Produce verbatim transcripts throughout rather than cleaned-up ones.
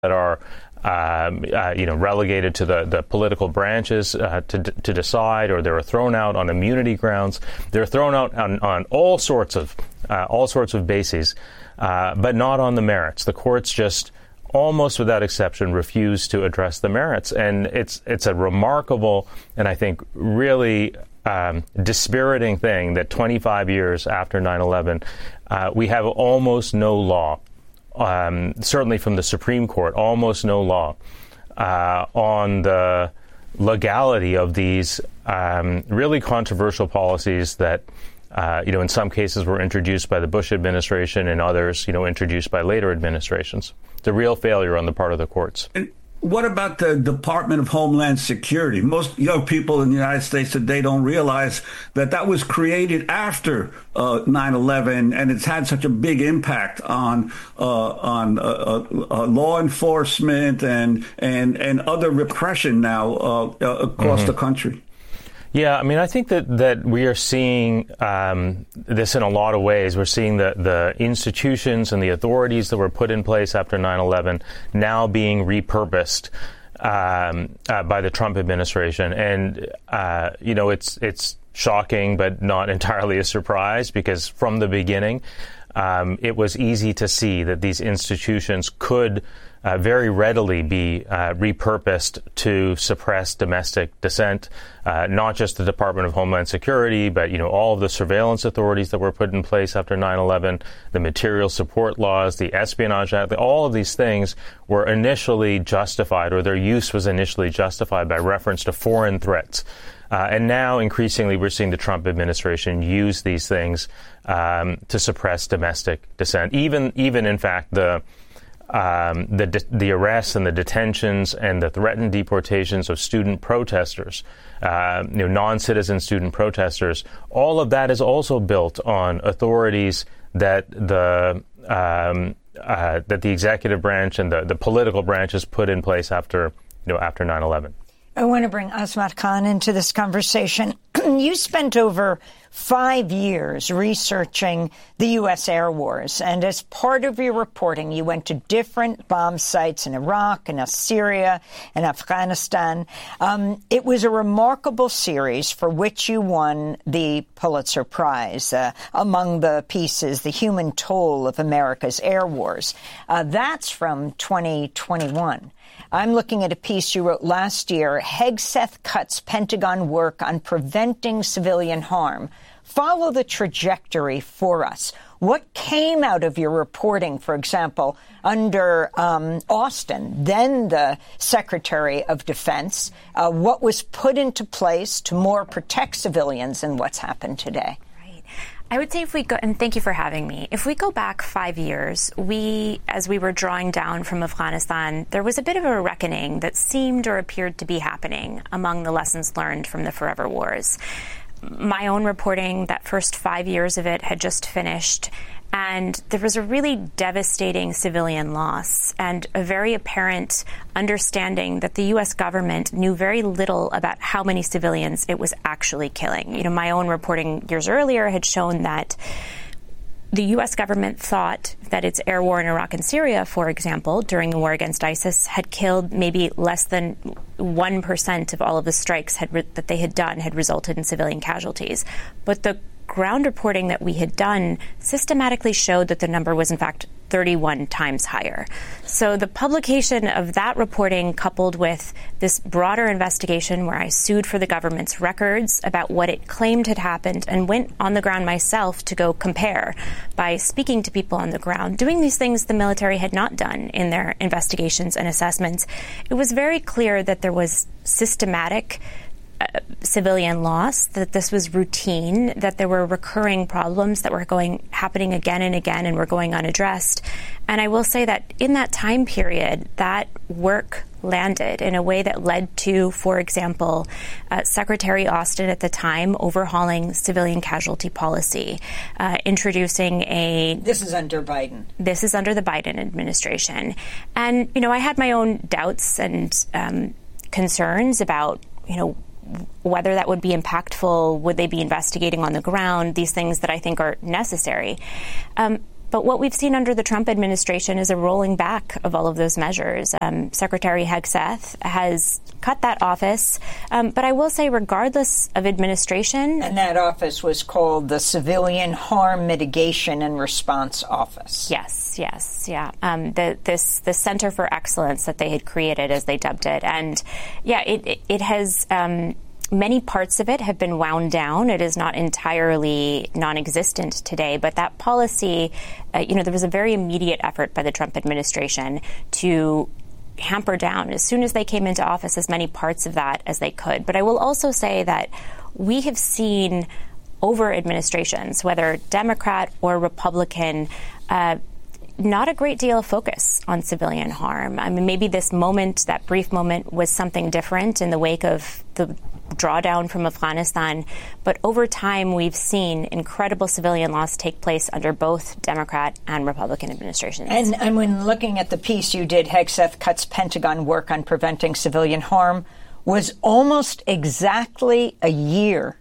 that are Um, uh, you know, relegated to the, the political branches uh, to to decide, or they were thrown out on immunity grounds. They're thrown out on, on all sorts of uh, all sorts of bases, uh, but not on the merits. The courts just, almost without exception, refuse to address the merits, and it's it's a remarkable and I think really um, dispiriting thing that twenty-five years after nine eleven, uh, we have almost no law. Um, certainly from the Supreme Court, almost no law uh, on the legality of these um, really controversial policies that, uh, you know, in some cases were introduced by the Bush administration and others, you know, introduced by later administrations. It's a real failure on the part of the courts. And what about the Department of Homeland Security? Most young people in the United States today don't realize that that was created after uh, nine eleven, and it's had such a big impact on uh, on uh, uh, law enforcement and and and other repression now uh, uh, across mm-hmm. the country. Yeah, I mean, I think that, that we are seeing um, this in a lot of ways. We're seeing the, the institutions and the authorities that were put in place after nine eleven now being repurposed um, uh, by the Trump administration. And, uh, you know, it's it's shocking, but not entirely a surprise, because from the beginning, um, it was easy to see that these institutions could Uh, very readily be uh, repurposed to suppress domestic dissent, uh, not just the Department of Homeland Security, but, you know, all of the surveillance authorities that were put in place after nine eleven, the material support laws, the Espionage Act, all of these things were initially justified, or their use was initially justified by reference to foreign threats. Uh, and now, increasingly, we're seeing the Trump administration use these things um, to suppress domestic dissent. Even, even in fact, the Um, the de- the arrests and the detentions and the threatened deportations of student protesters, uh, you know, non-citizen student protesters, all of that is also built on authorities that the um, uh, that the executive branch and the, the political branches put in place after you know after nine eleven. I want to bring Azmat Khan into this conversation. You spent over five years researching the U S air wars, and as part of your reporting, you went to different bomb sites in Iraq and Syria and Afghanistan. Um, it was a remarkable series for which you won the Pulitzer Prize. Uh, among the pieces, The Human Toll of America's Air Wars. Uh, that's from twenty twenty-one. I'm looking at a piece you wrote last year, Hegseth Cuts Pentagon Work on Preventing Civilian Harm. Follow the trajectory for us. What came out of your reporting, for example, under um, Austin, then the Secretary of Defense? Uh, what was put into place to more protect civilians, and what's happened today? I would say if we go, and thank you for having me, if we go back five years, we, as we were drawing down from Afghanistan, there was a bit of a reckoning that seemed or appeared to be happening among the lessons learned from the forever wars. My own reporting, that first five years of it had just finished, and there was a really devastating civilian loss and a very apparent understanding that the U S government knew very little about how many civilians it was actually killing. You know, my own reporting years earlier had shown that the U S government thought that its air war in Iraq and Syria, for example, during the war against ISIS, had killed maybe less than one percent of all of the strikes had re- that they had done had resulted in civilian casualties. But the ground reporting that we had done systematically showed that the number was, in fact, thirty-one times higher. So the publication of that reporting, coupled with this broader investigation where I sued for the government's records about what it claimed had happened and went on the ground myself to go compare by speaking to people on the ground, doing these things the military had not done in their investigations and assessments, it was very clear that there was systematic Uh, civilian loss, that this was routine, that there were recurring problems that were going happening again and again and were going unaddressed. And I will say that in that time period, that work landed in a way that led to, for example, uh, Secretary Austin at the time overhauling civilian casualty policy, uh, introducing a... This is under Biden. This is under the Biden administration. And, you know, I had my own doubts and um, concerns about, you know, whether that would be impactful, would they be investigating on the ground, these things that I think are necessary. Um, But what we've seen under the Trump administration is a rolling back of all of those measures. Um, Secretary Hegseth has cut that office. Um, but I will say, regardless of administration... And that office was called the Civilian Harm Mitigation and Response Office. Yes, yes, yeah. Um, the, this the Center for Excellence that they had created, as they dubbed it. And, yeah, it, it, it has... Um, Many parts of it have been wound down. It is not entirely non-existent today, but that policy, uh, you know, there was a very immediate effort by the Trump administration to hamper down, as soon as they came into office, as many parts of that as they could. But I will also say that we have seen over administrations, whether Democrat or Republican, uh, not a great deal of focus on civilian harm. I mean, maybe this moment, that brief moment, was something different in the wake of the drawdown from Afghanistan. But over time, we've seen incredible civilian loss take place under both Democrat and Republican administrations. And, and when looking at the piece you did, Hegseth cuts Pentagon work on preventing civilian harm, was almost exactly a year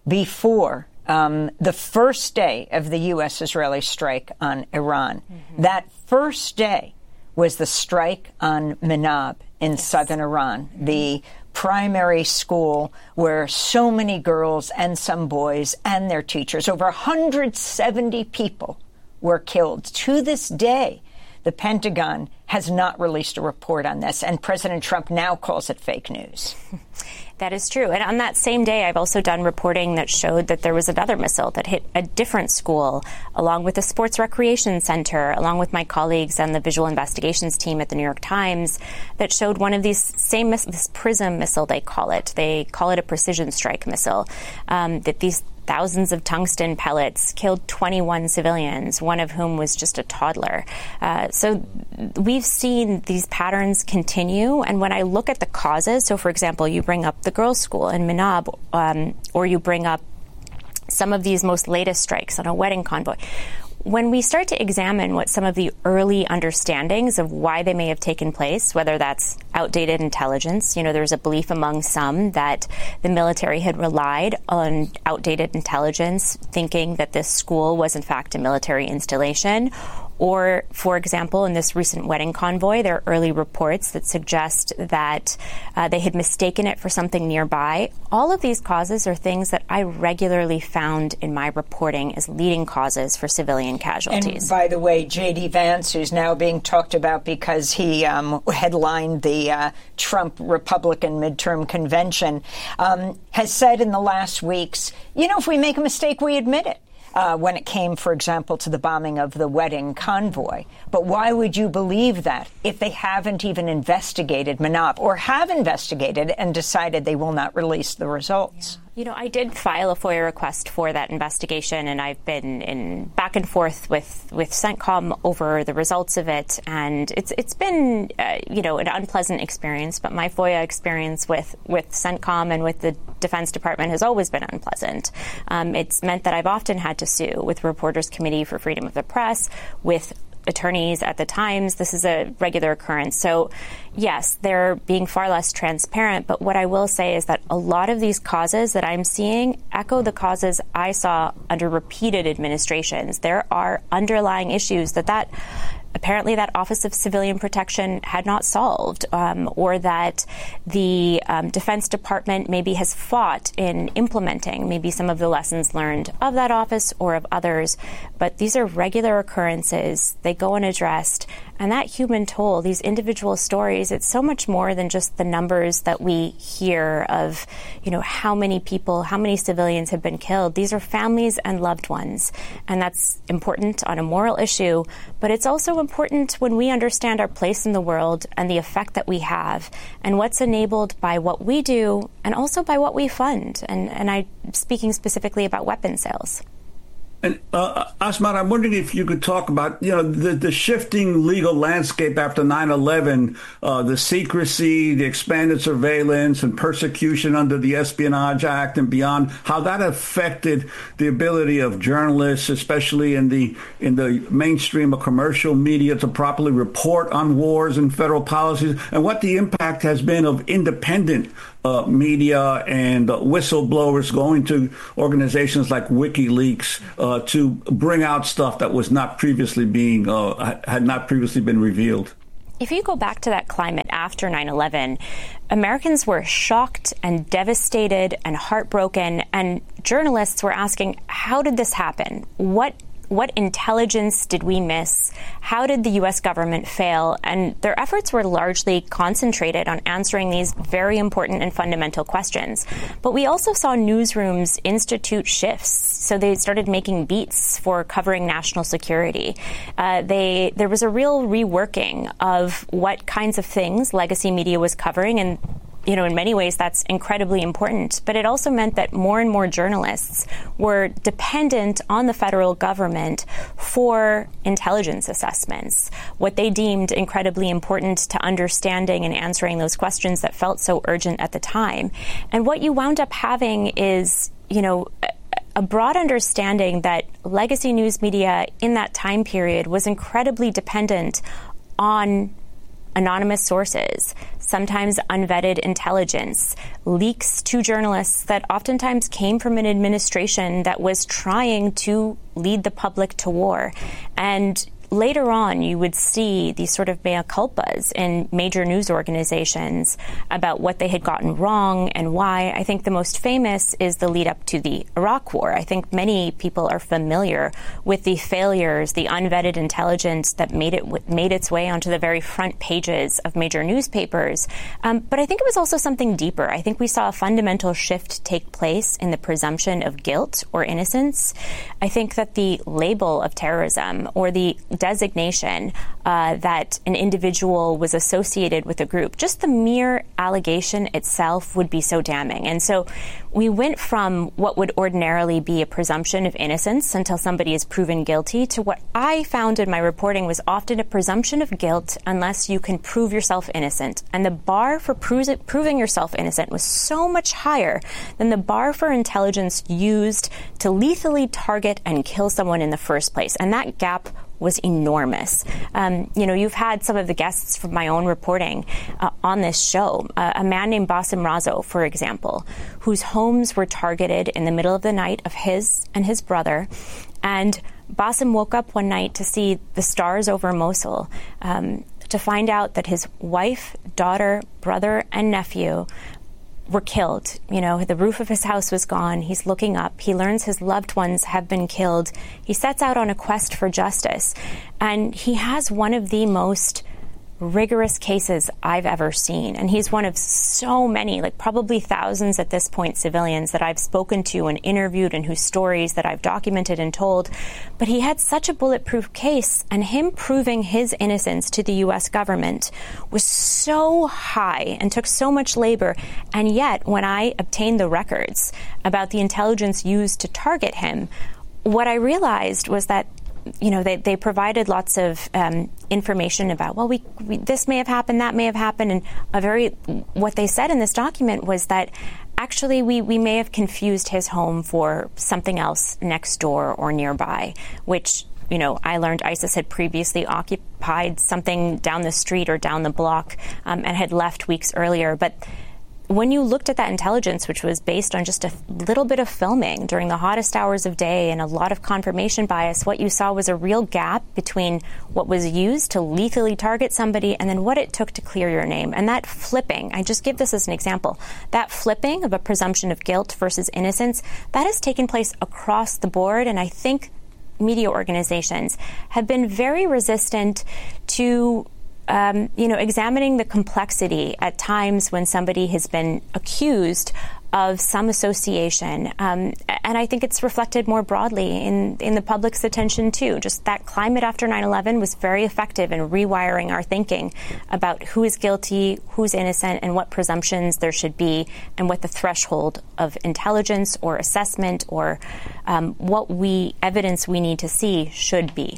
before Um, the first day of the U S Israeli strike on Iran. Mm-hmm. That first day was the strike on Menab in yes. southern Iran, mm-hmm. the primary school where so many girls and some boys and their teachers, over one hundred seventy people were killed. To this day, the Pentagon has not released a report on this, and President Trump now calls it fake news. That is true. And on that same day, I've also done reporting that showed that there was another missile that hit a different school, along with the Sports Recreation Center, along with my colleagues and the Visual Investigations team at the New York Times, that showed one of these same miss- this PRISM missile, they call it. They call it a precision strike missile, um, that these thousands of tungsten pellets killed twenty-one civilians, one of whom was just a toddler. Uh, so we've seen these patterns continue. And when I look at the causes, so for example, you bring up the girls' school in Menab, um, or you bring up some of these most latest strikes on a wedding convoy. When we start to examine what some of the early understandings of why they may have taken place, whether that's outdated intelligence, you know, there's a belief among some that the military had relied on outdated intelligence, thinking that this school was in fact a military installation. Or, for example, in this recent wedding convoy, there are early reports that suggest that uh, they had mistaken it for something nearby. All of these causes are things that I regularly found in my reporting as leading causes for civilian casualties. And by the way, J D. Vance, who's now being talked about because he um, headlined the uh, Trump Republican midterm convention, um, has said in the last weeks, you know, if we make a mistake, we admit it. Uh, when it came, for example, to the bombing of the wedding convoy. But why would you believe that if they haven't even investigated Menab, or have investigated and decided they will not release the results? Yeah. You know, I did file a FOIA request for that investigation, and I've been in back and forth with, with CENTCOM over the results of it. And it's it's been, uh, you know, an unpleasant experience. But my FOIA experience with, with CENTCOM and with the Defense Department has always been unpleasant. Um, it's meant that I've often had to sue with Reporters Committee for Freedom of the Press, with attorneys at the Times. This is a regular occurrence. So, yes, they're being far less transparent. But what I will say is that a lot of these causes that I'm seeing echo the causes I saw under repeated administrations. There are underlying issues that that apparently that Office of Civilian Protection had not solved, um, or that the um, Defense Department maybe has fought in implementing maybe some of the lessons learned of that office or of others. But these are regular occurrences. They go unaddressed. And that human toll, these individual stories, it's so much more than just the numbers that we hear of, you know, how many people, how many civilians have been killed. These are families and loved ones. And that's important on a moral issue. But it's also important when we understand our place in the world and the effect that we have and what's enabled by what we do and also by what we fund. And, and I'm speaking specifically about weapon sales. And uh, Asmat, I'm wondering if you could talk about, you know, the, the shifting legal landscape after nine eleven, uh, the secrecy, the expanded surveillance and persecution under the Espionage Act and beyond, how that affected the ability of journalists, especially in the in the mainstream of commercial media, to properly report on wars and federal policies, and what the impact has been of independent uh, media and uh, whistleblowers going to organizations like WikiLeaks uh, to bring out stuff that was not previously being uh, had not previously been revealed. If you go back to that climate after nine eleven, Americans were shocked and devastated and heartbroken, and journalists were asking, how did this happen? What What intelligence did we miss? How did the U S government fail? And their efforts were largely concentrated on answering these very important and fundamental questions. But we also saw newsrooms institute shifts. So they started making beats for covering national security. Uh, they there was a real reworking of what kinds of things legacy media was covering, and you know, in many ways, that's incredibly important. But it also meant that more and more journalists were dependent on the federal government for intelligence assessments, what they deemed incredibly important to understanding and answering those questions that felt so urgent at the time. And what you wound up having is, you know, a broad understanding that legacy news media in that time period was incredibly dependent on anonymous sources, sometimes unvetted intelligence, leaks to journalists that oftentimes came from an administration that was trying to lead the public to war. And later on, you would see these sort of mea culpas in major news organizations about what they had gotten wrong and why. I think the most famous is the lead up to the Iraq War. I think many people are familiar with the failures, the unvetted intelligence that made it made its way onto the very front pages of major newspapers. Um, but I think it was also something deeper. I think we saw a fundamental shift take place in the presumption of guilt or innocence. I think that the label of terrorism or the designation uh, that an individual was associated with a group, just the mere allegation itself would be so damning. And so we went from what would ordinarily be a presumption of innocence until somebody is proven guilty to what I found in my reporting was often a presumption of guilt unless you can prove yourself innocent. And the bar for pro- proving yourself innocent was so much higher than the bar for intelligence used to lethally target and kill someone in the first place. And that gap was enormous. Um, you know, you've had some of the guests from my own reporting uh, on this show. Uh, a man named Bassem Razzo, for example, whose homes were targeted in the middle of the night of his and his brother. And Bassem woke up one night to see the stars over Mosul, um, to find out that his wife, daughter, brother, and nephew were killed. You know, the roof of his house was gone. He's looking up. He learns his loved ones have been killed. He sets out on a quest for justice. And he has one of the most rigorous cases I've ever seen. And he's one of so many, like probably thousands at this point, civilians that I've spoken to and interviewed and whose stories that I've documented and told. But he had such a bulletproof case, and him proving his innocence to the U S government was so high and took so much labor. And yet, when I obtained the records about the intelligence used to target him, what I realized was that you know, they, they provided lots of um, information about, well, we, we this may have happened, that may have happened. And a very, what they said in this document was that actually we, we may have confused his home for something else next door or nearby, which, you know, I learned ISIS had previously occupied something down the street or down the block um, and had left weeks earlier. But when you looked at that intelligence, which was based on just a little bit of filming during the hottest hours of day and a lot of confirmation bias, what you saw was a real gap between what was used to lethally target somebody and then what it took to clear your name. And that flipping, I just give this as an example, that flipping of a presumption of guilt versus innocence, that has taken place across the board. And I think media organizations have been very resistant to Um, you know, examining the complexity at times when somebody has been accused of some association. Um, and I think it's reflected more broadly in, in the public's attention, too. Just that climate after nine eleven was very effective in rewiring our thinking about who is guilty, who's innocent, and what presumptions there should be, and what the threshold of intelligence or assessment or um, what we evidence we need to see should be.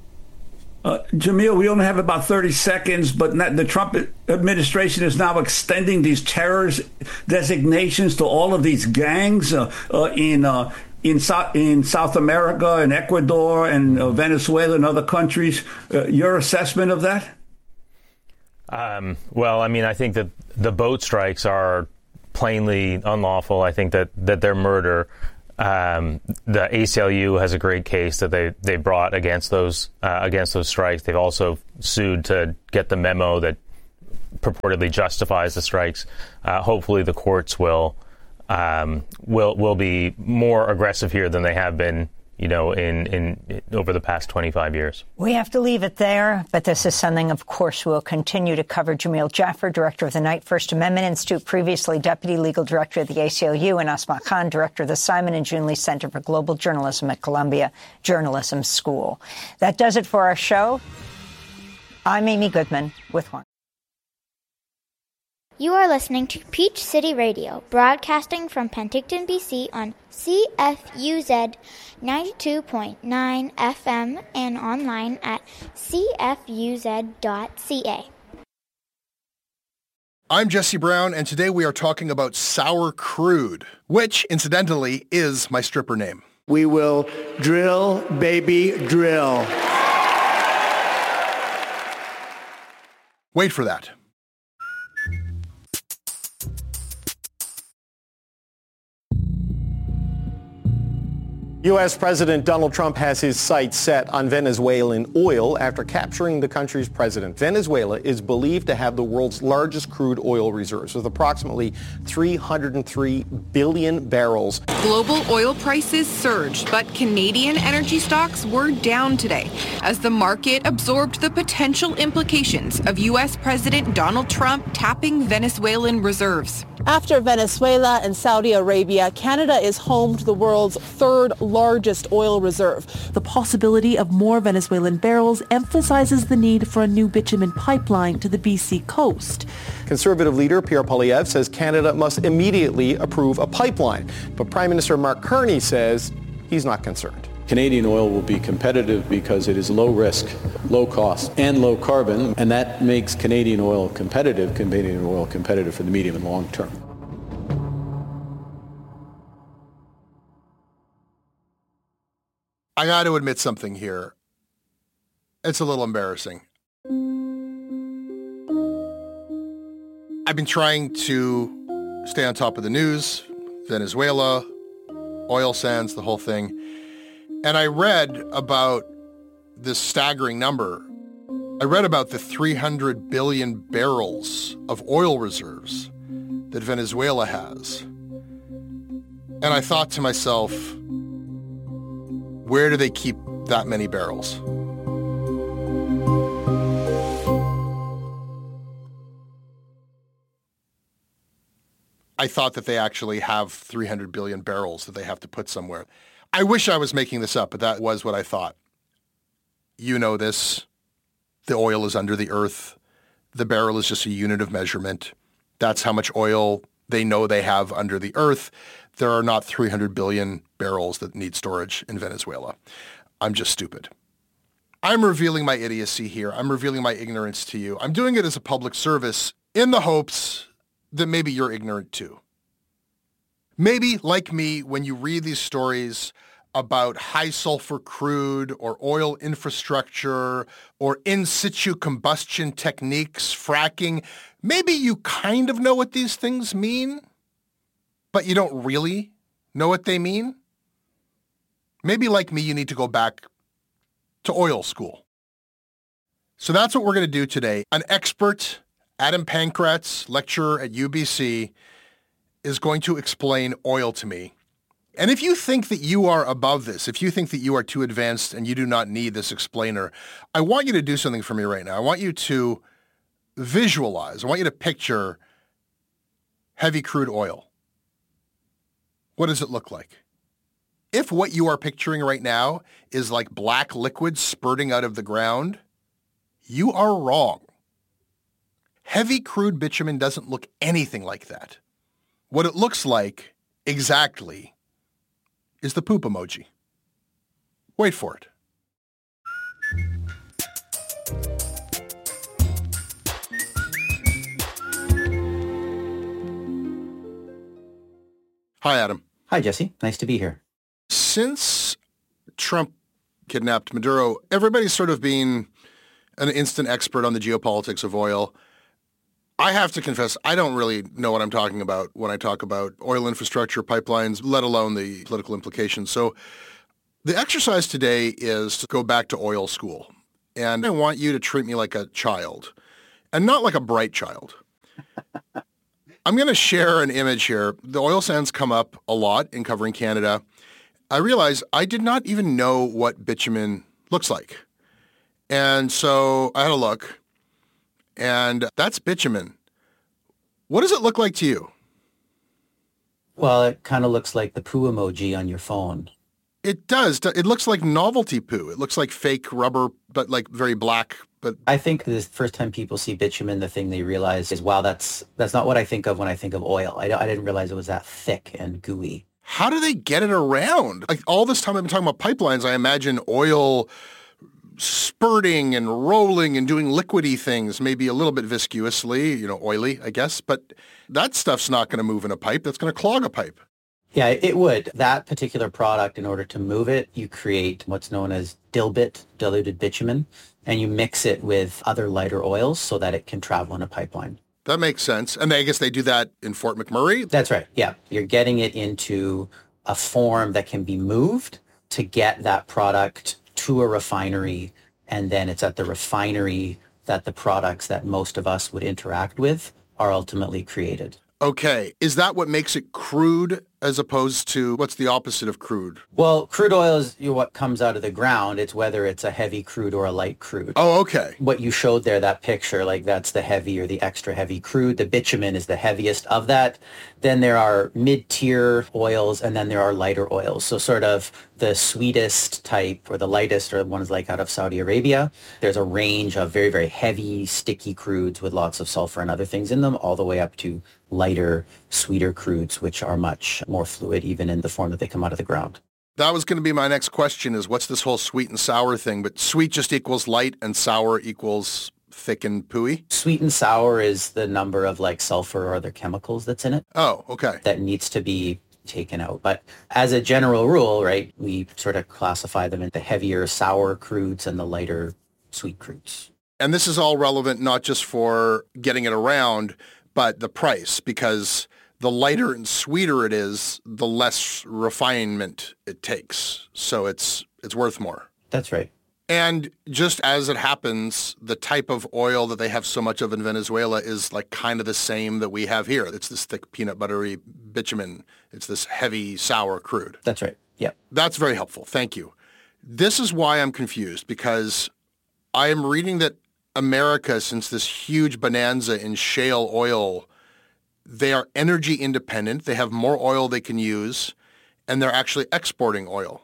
Uh, Jamil, we only have about thirty seconds, but the Trump administration is now extending these terrorist designations to all of these gangs uh, uh, in uh, in, so- in South America and Ecuador and uh, Venezuela and other countries. Uh, your assessment of that? Um, well, I mean, I think that the boat strikes are plainly unlawful. I think that, that their murder, um, the A C L U has a great case that they, they brought against those uh, against those strikes. They've also sued to get the memo that purportedly justifies the strikes. Uh, hopefully, the courts will um, will will be more aggressive here than they have been, you know, in, in over the past twenty-five years. We have to leave it there, but this is something, of course, we'll continue to cover. Jamil Jaffer, director of the Knight First Amendment Institute, previously deputy legal director of the A C L U, and Asma Khan, director of the Simon and June Lee Center for Global Journalism at Columbia Journalism School. That does it for our show. I'm Amy Goodman with One. You are listening to Peach City Radio, broadcasting from Penticton, B C on C F U Z ninety-two point nine F M and online at c f u z dot c a. I'm Jesse Brown, and today we are talking about sour crude, which, incidentally, is my stripper name. We will drill, baby, drill. Wait for that. U S. President Donald Trump has his sights set on Venezuelan oil after capturing the country's president. Venezuela is believed to have the world's largest crude oil reserves, with approximately three hundred three billion barrels. Global oil prices surged, but Canadian energy stocks were down today as the market absorbed the potential implications of U S. President Donald Trump tapping Venezuelan reserves. After Venezuela and Saudi Arabia, Canada is home to the world's third largest oil reserve. The possibility of more Venezuelan barrels emphasizes the need for a new bitumen pipeline to the B C coast. Conservative leader Pierre Poilievre says Canada must immediately approve a pipeline. But Prime Minister Mark Carney says he's not concerned. Canadian oil will be competitive because it is low risk, low cost, and low carbon, and that makes Canadian oil competitive, Canadian oil competitive for the medium and long term. I got to admit something here. It's a little embarrassing. I've been trying to stay on top of the news, Venezuela, oil sands, the whole thing. And I read about this staggering number. I read about the three hundred billion barrels of oil reserves that Venezuela has. And I thought to myself, where do they keep that many barrels? I thought that they actually have three hundred billion barrels that they have to put somewhere. I wish I was making this up, but that was what I thought. You know this. The oil is under the earth. The barrel is just a unit of measurement. That's how much oil they know they have under the earth. There are not three hundred billion barrels that need storage in Venezuela. I'm just stupid. I'm revealing my idiocy here. I'm revealing my ignorance to you. I'm doing it as a public service in the hopes that maybe you're ignorant too. Maybe, like me, when you read these stories about high sulfur crude or oil infrastructure or in situ combustion techniques, fracking, maybe you kind of know what these things mean, but you don't really know what they mean. Maybe, like me, you need to go back to oil school. So that's what we're going to do today. An expert, Adam Pankratz, lecturer at U B C, is going to explain oil to me. And if you think that you are above this, if you think that you are too advanced and you do not need this explainer, I want you to do something for me right now. I want you to visualize, I want you to picture heavy crude oil. What does it look like? If what you are picturing right now is like black liquid spurting out of the ground, you are wrong. Heavy crude bitumen doesn't look anything like that. What it looks like, exactly, is the poop emoji. Wait for it. Hi, Adam. Hi, Jesse. Nice to be here. Since Trump kidnapped Maduro, everybody's sort of been an instant expert on the geopolitics of oil. I have to confess, I don't really know what I'm talking about when I talk about oil infrastructure, pipelines, let alone the political implications. So the exercise today is to go back to oil school. And I want you to treat me like a child and not like a bright child. I'm going to share an image here. The oil sands come up a lot in covering Canada. I realized I did not even know what bitumen looks like. And so I had a look, and that's bitumen. What does it look like to you? Well, it kind of looks like the poo emoji on your phone. It does. It looks like novelty poo. It looks like fake rubber, but like very black. But I think the first time people see bitumen, the thing they realize is, wow, that's that's not what I think of when I think of oil. I, I didn't realize it was that thick and gooey. How do they get it around? Like all this time I've been talking about pipelines, I imagine oil spurting and rolling and doing liquidy things, maybe a little bit viscously, you know, oily, I guess. But that stuff's not going to move in a pipe. That's going to clog a pipe. Yeah, it would. That particular product, in order to move it, you create what's known as dilbit, diluted bitumen, and you mix it with other lighter oils so that it can travel in a pipeline. That makes sense. And I guess they do that in Fort McMurray? That's right. Yeah. You're getting it into a form that can be moved to get that product to a refinery, and then it's at the refinery that the products that most of us would interact with are ultimately created. Okay. Is that what makes it crude as opposed to what's the opposite of crude? Well, crude oil is what comes out of the ground. It's whether it's a heavy crude or a light crude. Oh, okay. What you showed there, that picture, like that's the heavy or the extra heavy crude. The bitumen is the heaviest of that. Then there are mid-tier oils, and then there are lighter oils. So sort of the sweetest type or the lightest are ones like out of Saudi Arabia. There's a range of very, very heavy, sticky crudes with lots of sulfur and other things in them, all the way up to lighter, sweeter crudes, which are much more fluid even in the form that they come out of the ground. That was going to be my next question, is what's this whole sweet and sour thing? But sweet just equals light and sour equals thick and pooey? Sweet and sour is the number of like sulfur or other chemicals that's in it. Oh, okay. That needs to be taken out. But as a general rule, right, we sort of classify them into heavier sour crudes and the lighter sweet crudes. And this is all relevant not just for getting it around, but the price, because the lighter and sweeter it is, the less refinement it takes. So it's it's worth more. That's right. And just as it happens, the type of oil that they have so much of in Venezuela is like kind of the same that we have here. It's this thick peanut buttery bitumen. It's this heavy sour crude. That's right. Yeah. That's very helpful. Thank you. This is why I'm confused, because I am reading that America, since this huge bonanza in shale oil, they are energy independent. They have more oil they can use, and they're actually exporting oil.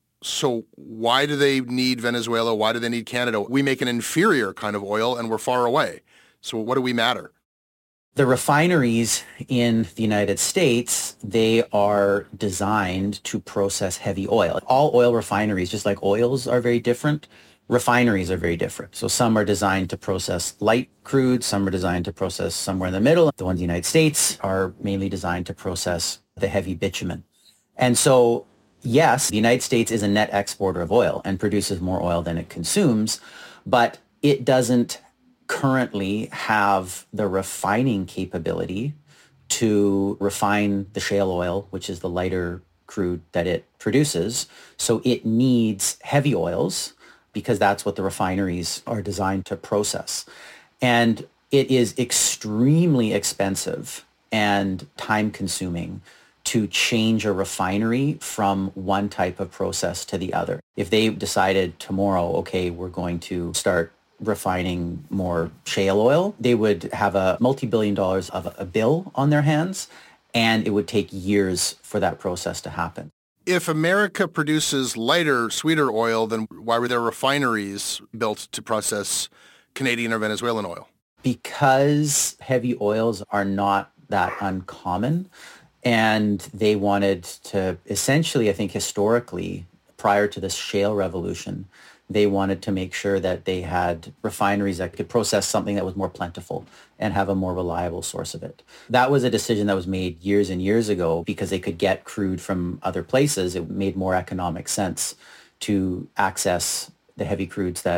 So why do they need Venezuela? Why do they need Canada? We make an inferior kind of oil, and we're far away. So what do we matter? The refineries in the United States, they are designed to process heavy oil. All oil refineries, just like oils, are very different. Refineries are very different. So some are designed to process light crude, some are designed to process somewhere in the middle. The ones in the United States are mainly designed to process the heavy bitumen. And so, yes, the United States is a net exporter of oil and produces more oil than it consumes, but it doesn't currently have the refining capability to refine the shale oil, which is the lighter crude that it produces. So it needs heavy oils, because that's what the refineries are designed to process. And it is extremely expensive and time-consuming to change a refinery from one type of process to the other. If they decided tomorrow, okay, we're going to start refining more shale oil, they would have a multi-billion dollars of a bill on their hands, and it would take years for that process to happen. If America produces lighter, sweeter oil, then why were there refineries built to process Canadian or Venezuelan oil? Because heavy oils are not that uncommon, and they wanted to essentially, I think historically, prior to this shale revolution, they wanted to make sure that they had refineries that could process something that was more plentiful and have a more reliable source of it. That was a decision that was made years and years ago because they could get crude from other places. It made more economic sense to access the heavy crudes that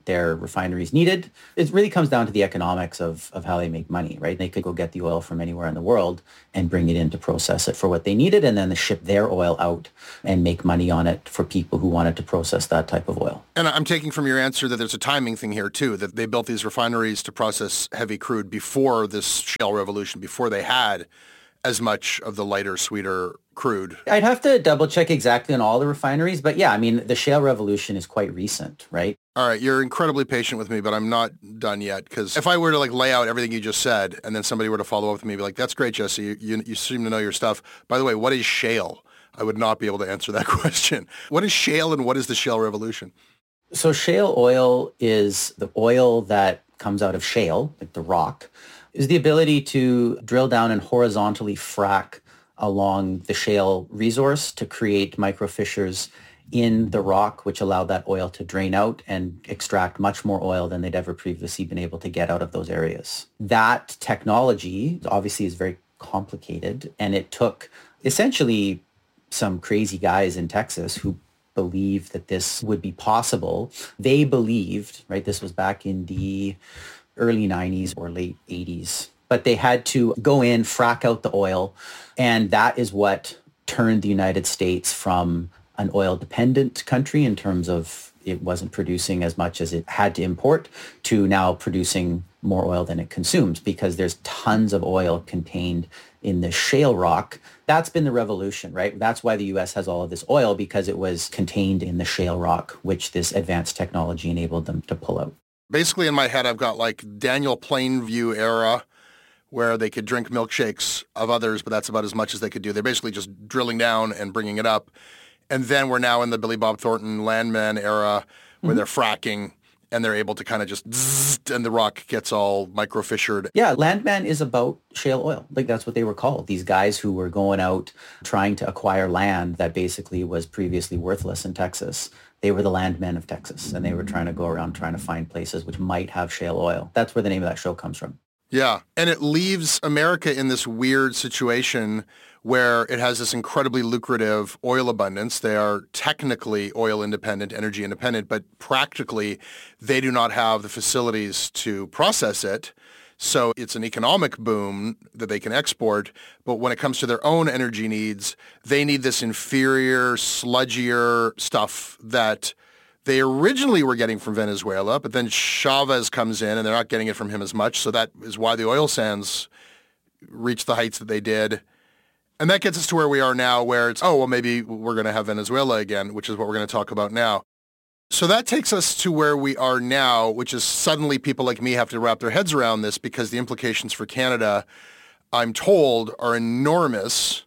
their refineries needed. It really comes down to the economics of, of how they make money, right? They could go get the oil from anywhere in the world and bring it in to process it for what they needed, and then they ship their oil out and make money on it for people who wanted to process that type of oil. And I'm taking from your answer that there's a timing thing here too, that they built these refineries to process heavy crude before this shale revolution, before they had as much of the lighter, sweeter crude. I'd have to double check exactly on all the refineries, but yeah, I mean, the shale revolution is quite recent, right? All right, you're incredibly patient with me, but I'm not done yet, because if I were to like lay out everything you just said, and then somebody were to follow up with me, be like, that's great, Jesse, you, you, you seem to know your stuff. By the way, what is shale? I would not be able to answer that question. What is shale and what is the shale revolution? So shale oil is the oil that comes out of shale, like the rock, is the ability to drill down and horizontally frack along the shale resource to create microfissures in the rock, which allowed that oil to drain out and extract much more oil than they'd ever previously been able to get out of those areas. That technology obviously is very complicated, and it took essentially some crazy guys in Texas who believed that this would be possible. They believed, right, this was back in the early nineties or late eighties, but they had to go in, frack out the oil, and that is what turned the United States from an oil-dependent country in terms of it wasn't producing as much as it had to import to now producing more oil than it consumes, because there's tons of oil contained in the shale rock. That's been the revolution, right? That's why the U S has all of this oil, because it was contained in the shale rock, which this advanced technology enabled them to pull out. Basically, in my head, I've got like Daniel Plainview era, where they could drink milkshakes of others, but that's about as much as they could do. They're basically just drilling down and bringing it up. And then we're now in the Billy Bob Thornton landman era, where mm-hmm. they're fracking and they're able to kind of just zzz, and the rock gets all microfissured. Yeah, landman is about shale oil. Like, that's what they were called. These guys who were going out trying to acquire land that basically was previously worthless in Texas. They were the landmen of Texas, and they were trying to go around trying to find places which might have shale oil. That's where the name of that show comes from. Yeah, and it leaves America in this weird situation where it has this incredibly lucrative oil abundance. They are technically oil independent, energy independent, but practically they do not have the facilities to process it. So it's an economic boom that they can export, but when it comes to their own energy needs, they need this inferior, sludgier stuff that they originally were getting from Venezuela, but then Chavez comes in and they're not getting it from him as much. So that is why the oil sands reached the heights that they did. And that gets us to where we are now, where it's, oh, well, maybe we're going to have Venezuela again, which is what we're going to talk about now. So that takes us to where we are now, which is suddenly people like me have to wrap their heads around this, because the implications for Canada, I'm told, are enormous.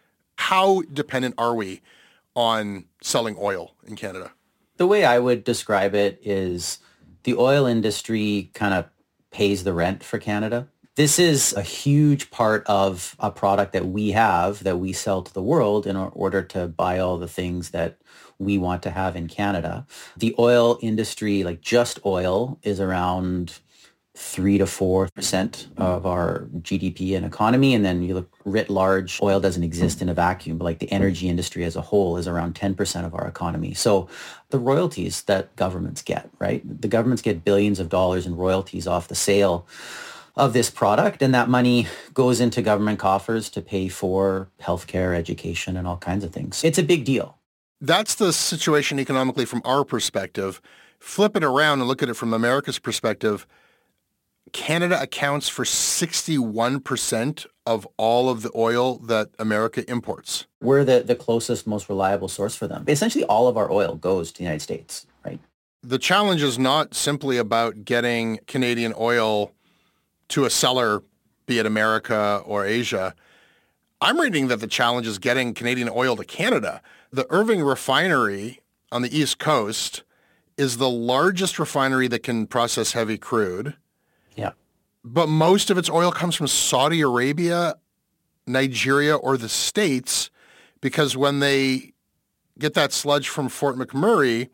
How dependent are we on selling oil in Canada? The way I would describe it is the oil industry kind of pays the rent for Canada. This is a huge part of a product that we have that we sell to the world in order to buy all the things that we want to have in Canada. The oil industry, like just oil, is around three to four percent of our G D P and economy. And then you look writ large, oil doesn't exist in a vacuum, but like the energy industry as a whole is around ten percent of our economy. So the royalties that governments get, right? The governments get billions of dollars in royalties off the sale of this product, and that money goes into government coffers to pay for healthcare, education, and all kinds of things. It's a big deal. That's the situation economically from our perspective. Flip it around and look at it from America's perspective. Canada accounts for sixty-one percent of all of the oil that America imports. We're the, the closest, most reliable source for them. Essentially, all of our oil goes to the United States, right? The challenge is not simply about getting Canadian oil to a seller, be it America or Asia. I'm reading that the challenge is getting Canadian oil to Canada. The Irving refinery on the East Coast is the largest refinery that can process heavy crude. Yeah. But most of its oil comes from Saudi Arabia, Nigeria, or the States, because when they get that sludge from Fort McMurray,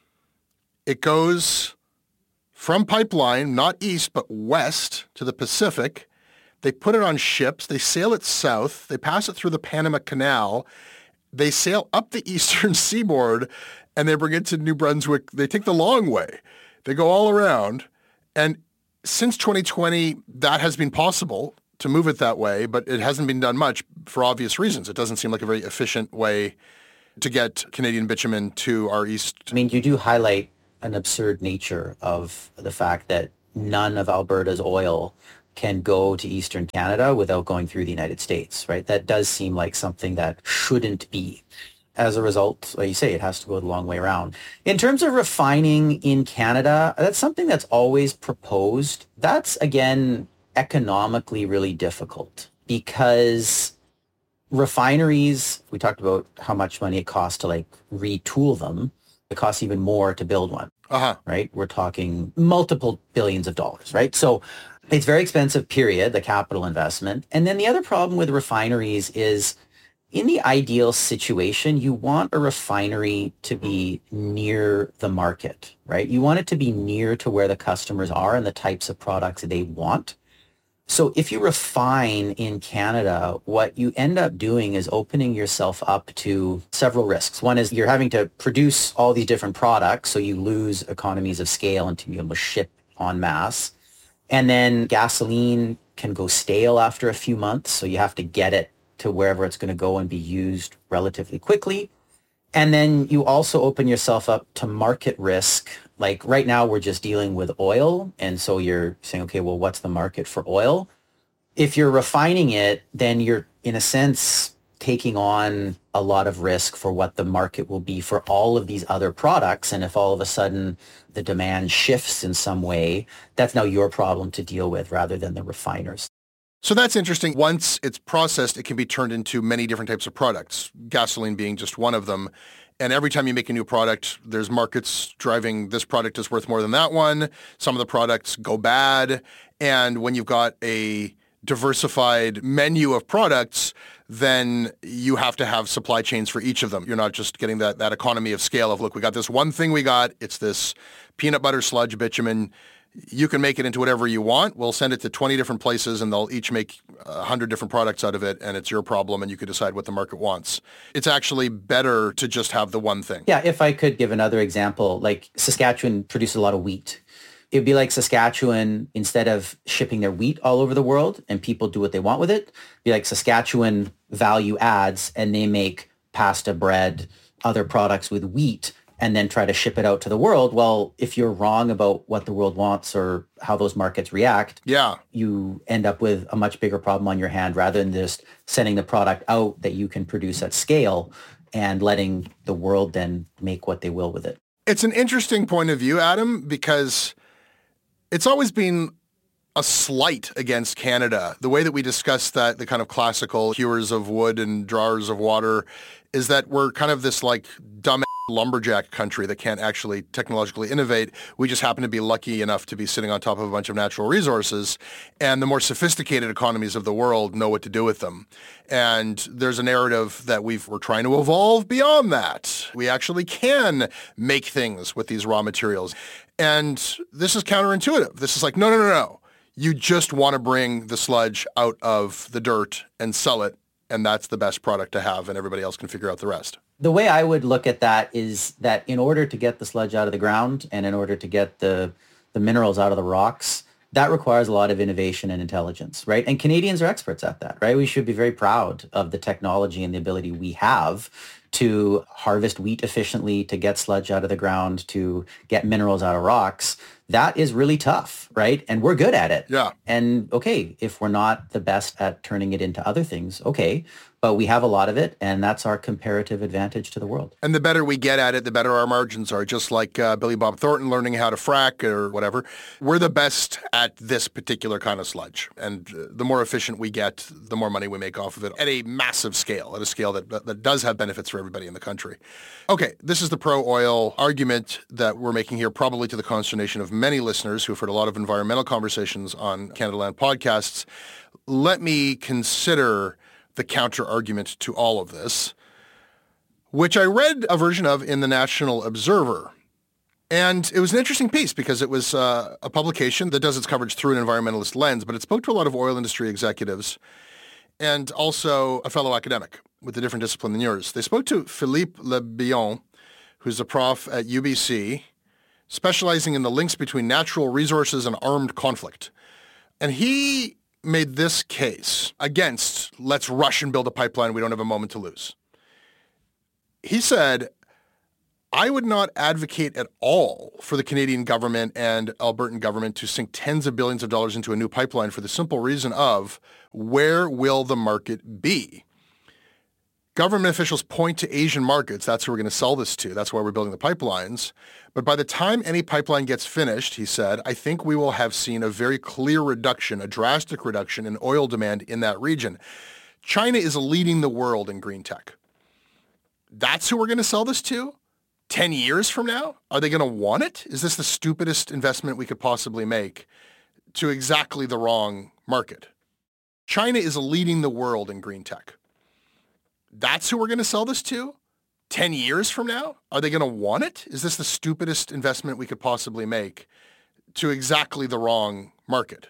it goes from pipeline, not east, but west to the Pacific. They put it on ships. They sail it south. They pass it through the Panama Canal. They sail up the eastern seaboard, and they bring it to New Brunswick. They take the long way. They go all around. And since twenty twenty, that has been possible to move it that way, but it hasn't been done much for obvious reasons. It doesn't seem like a very efficient way to get Canadian bitumen to our east. I mean, you do highlight an absurd nature of the fact that none of Alberta's oil can go to Eastern Canada without going through the United States, right? That does seem like something that shouldn't be. As a result, like you say, it has to go the long way around. In terms of refining in Canada, that's something that's always proposed. That's, again, economically really difficult because refineries, we talked about how much money it costs to like retool them. It costs even more to build one, uh-huh. right? We're talking multiple billions of dollars, right? So it's very expensive, period, the capital investment. And then the other problem with refineries is in the ideal situation, you want a refinery to be near the market, right? You want it to be near to where the customers are and the types of products they want. So if you refine in Canada, what you end up doing is opening yourself up to several risks. One is you're having to produce all these different products, so you lose economies of scale and to be able to ship en masse. And then gasoline can go stale after a few months, so you have to get it to wherever it's going to go and be used relatively quickly. And then you also open yourself up to market risk. Like right now, we're just dealing with oil. And so you're saying, okay, well, what's the market for oil? If you're refining it, then you're, in a sense, taking on a lot of risk for what the market will be for all of these other products. And if all of a sudden the demand shifts in some way, that's now your problem to deal with rather than the refiners. So that's interesting. Once it's processed, it can be turned into many different types of products, gasoline being just one of them. And every time you make a new product, there's markets driving this product is worth more than that one. Some of the products go bad. And when you've got a diversified menu of products, then you have to have supply chains for each of them. You're not just getting that, that economy of scale of, look, we got this one thing we got. It's this peanut butter sludge bitumen. You can make it into whatever you want. We'll send it to twenty different places and they'll each make one hundred different products out of it, and it's your problem and you can decide what the market wants. It's actually better to just have the one thing. Yeah, if I could give another example, like Saskatchewan produces a lot of wheat. It'd be like Saskatchewan, instead of shipping their wheat all over the world and people do what they want with it, be like Saskatchewan value adds and they make pasta, bread, other products with wheat, and then try to ship it out to the world. Well, if you're wrong about what the world wants or how those markets react, yeah, you end up with a much bigger problem on your hand rather than just sending the product out that you can produce at scale and letting the world then make what they will with it. It's an interesting point of view, Adam, because it's always been a slight against Canada. The way that we discuss that, the kind of classical hewers of wood and drawers of water, is that we're kind of this like dumb lumberjack country that can't actually technologically innovate. We just happen to be lucky enough to be sitting on top of a bunch of natural resources, and the more sophisticated economies of the world know what to do with them. And there's a narrative that we've, we're trying to evolve beyond that. We actually can make things with these raw materials. And this is counterintuitive. This is like, no, no, no, no. You just want to bring the sludge out of the dirt and sell it, and that's the best product to have, and everybody else can figure out the rest. The way I would look at that is that in order to get the sludge out of the ground and in order to get the, the minerals out of the rocks, that requires a lot of innovation and intelligence, right? And Canadians are experts at that, right? We should be very proud of the technology and the ability we have to harvest wheat efficiently, to get sludge out of the ground, to get minerals out of rocks. That is really tough, right? And we're good at it. Yeah. And okay, if we're not the best at turning it into other things, okay, but we have a lot of it, and that's our comparative advantage to the world. And the better we get at it, the better our margins are. Just like uh, Billy Bob Thornton learning how to frack or whatever. We're the best at this particular kind of sludge. And uh, the more efficient we get, the more money we make off of it at a massive scale, at a scale that, that does have benefits for everybody in the country. Okay, this is the pro-oil argument that we're making here, probably to the consternation of many listeners who've heard a lot of environmental conversations on Canada Land podcasts. Let me consider the counter-argument to all of this, which I read a version of in the National Observer. And it was an interesting piece because it was uh, a publication that does its coverage through an environmentalist lens, but it spoke to a lot of oil industry executives and also a fellow academic with a different discipline than yours. They spoke to Philippe Le Bihan, who's a prof at U B C, specializing in the links between natural resources and armed conflict. And he made this case against, let's rush and build a pipeline, we don't have a moment to lose. He said, I would not advocate at all for the Canadian government and Albertan government to sink tens of billions of dollars into a new pipeline for the simple reason of, where will the market be? Government officials point to Asian markets. That's who we're going to sell this to. That's why we're building the pipelines. But by the time any pipeline gets finished, he said, I think we will have seen a very clear reduction, a drastic reduction in oil demand in that region. China is leading the world in green tech. That's who we're going to sell this to? ten years from now? Are they going to want it? Is this the stupidest investment we could possibly make to exactly the wrong market? China is leading the world in green tech. That's who we're going to sell this to? ten years from now? Are they going to want it? Is this the stupidest investment we could possibly make to exactly the wrong market?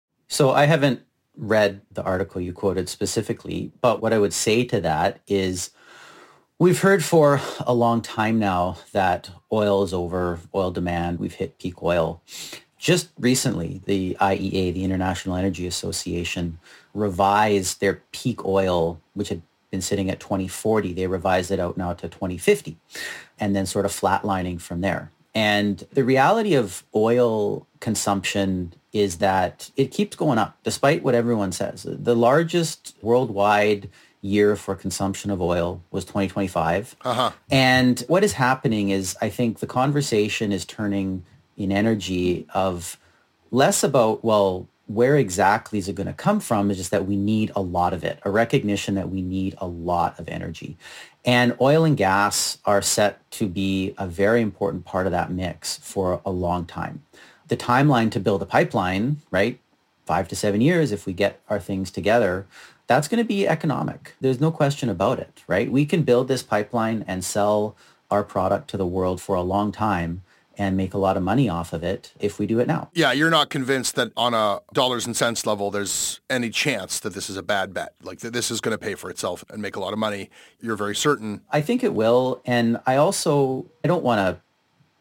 So I haven't read the article you quoted specifically, but what I would say to that is we've heard for a long time now that oil is over, oil demand, we've hit peak oil. Just recently, the I E A, the International Energy Association, revised their peak oil, which had been sitting at twenty forty. They revised it out now to twenty fifty, and then sort of flatlining from there. And the reality of oil consumption is that it keeps going up, despite what everyone says. The largest worldwide year for consumption of oil was twenty twenty-five. Uh-huh. And what is happening is, I think the conversation is turning in energy of less about, well, where exactly is it going to come from? Is just that we need a lot of it, a recognition that we need a lot of energy. And oil and gas are set to be a very important part of that mix for a long time. The timeline to build a pipeline, right, five to seven years if we get our things together, that's going to be economic. There's no question about it, right? We can build this pipeline and sell our product to the world for a long time and make a lot of money off of it if we do it now. Yeah, you're not convinced that on a dollars and cents level, there's any chance that this is a bad bet, like that this is going to pay for itself and make a lot of money. You're very certain. I think it will. And I also, I don't want to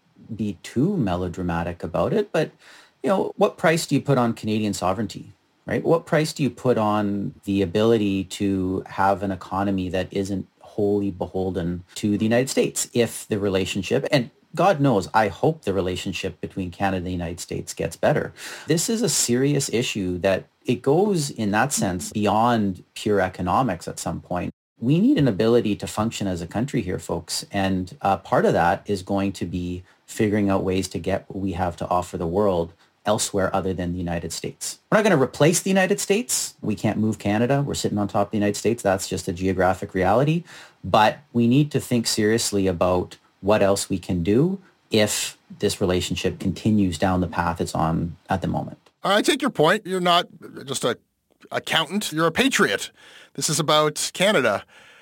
be too melodramatic about it, but, you know, what price do you put on Canadian sovereignty, right? What price do you put on the ability to have an economy that isn't wholly beholden to the United States if the relationship, and God knows, I hope the relationship between Canada and the United States gets better. This is a serious issue that it goes in that sense beyond pure economics at some point. We need an ability to function as a country here, folks. And uh, part of that is going to be figuring out ways to get what we have to offer the world elsewhere other than the United States. We're not going to replace the United States. We can't move Canada. We're sitting on top of the United States. That's just a geographic reality. But we need to think seriously about what else we can do if this relationship continues down the path it's on at the moment. I take your point. You're not just a accountant. You're a patriot. This is about Canada.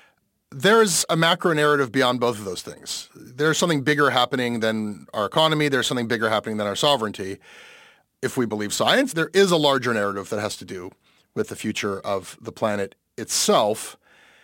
There's a macro narrative beyond both of those things. There's something bigger happening than our economy. There's something bigger happening than our sovereignty. If we believe science, there is a larger narrative that has to do with the future of the planet itself.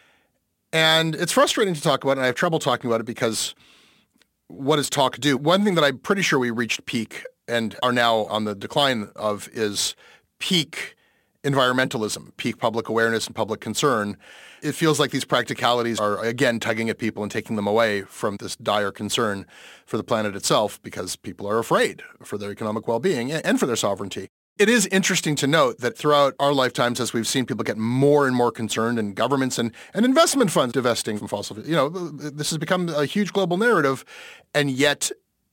And it's frustrating to talk about, and I have trouble talking about it because what does talk do? One thing that I'm pretty sure we reached peak and are now on the decline of is peak environmentalism, peak public awareness and public concern. It feels like these practicalities are, again, tugging at people and taking them away from this dire concern for the planet itself because people are afraid for their economic well-being and for their sovereignty. It is interesting to note that throughout our lifetimes, as we've seen people get more and more concerned and governments and, and investment funds divesting from fossil fuels, you know, this has become a huge global narrative, and yet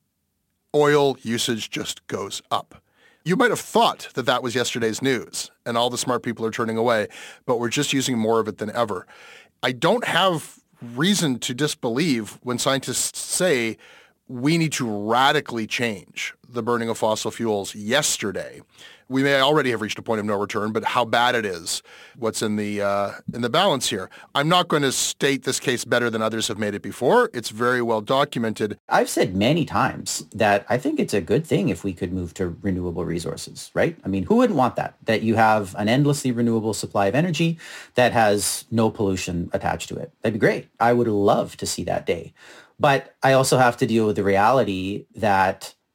oil usage just goes up. You might have thought that that was yesterday's news and all the smart people are turning away, but we're just using more of it than ever. I don't have reason to disbelieve when scientists say we need to radically change the burning of fossil fuels yesterday. We may already have reached a point of no return, but how bad it is, what's in the uh, in the balance here. I'm not going to state this case better than others have made it before. It's very well documented. I've said many times that I think it's a good thing if we could move to renewable resources, right? I mean, who wouldn't want that? That you have an endlessly renewable supply of energy that has no pollution attached to it. That'd be great. I would love to see that day. But I also have to deal with the reality that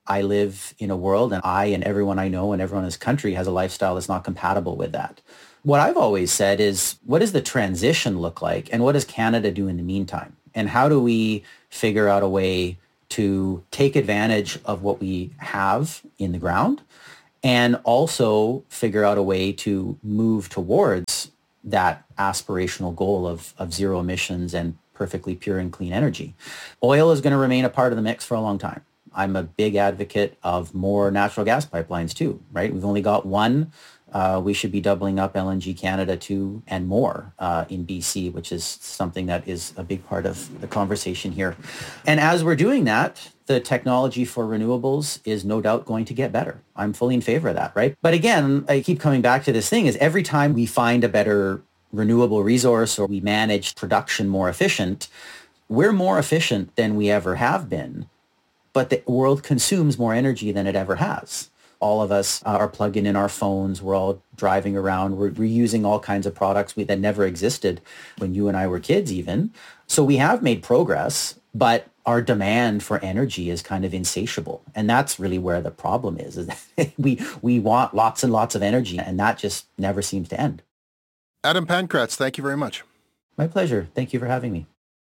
I live in a world, and I and everyone I know and everyone in this country has a lifestyle that's not compatible with that. What I've always said is, what does the transition look like? And what does Canada do in the meantime? And how do we figure out a way to take advantage of what we have in the ground and also figure out a way to move towards that aspirational goal of, of zero emissions and perfectly pure and clean energy? Oil is going to remain a part of the mix for a long time. I'm a big advocate of more natural gas pipelines too, right? We've only got one. Uh, we should be doubling up L N G Canada too and more uh, in B C, which is something that is a big part of the conversation here. And as we're doing that, the technology for renewables is no doubt going to get better. I'm fully in favor of that, right? But again, I keep coming back to this thing is every time we find a better renewable resource or we manage production more efficient, we're more efficient than we ever have been, but the world consumes more energy than it ever has. All of us uh, are plugging in our phones. We're all driving around. We're, we're using all kinds of products we, that never existed when you and I were kids even. So we have made progress, but our demand for energy is kind of insatiable. And that's really where the problem is, is that we, we want lots and lots of energy, and that just never seems to end. Adam Pankratz, thank you very much. My pleasure. Thank you for having me.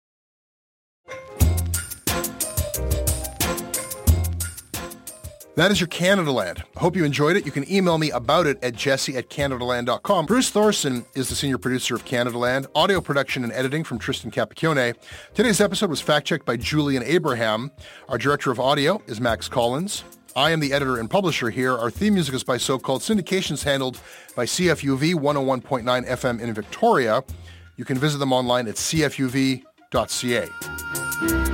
That is your Canada Land. I hope you enjoyed it. You can email me about it at jesse at canadaland dot com. Bruce Thorson is the senior producer of Canada Land. Audio production and editing from Tristan Capacchione. Today's episode was fact-checked by Julian Abraham. Our director of audio is Max Collins. I am the editor and publisher here. Our theme music is by So-Called. Syndications handled by C F U V one oh one point nine F M in Victoria. You can visit them online at c f u v dot c a.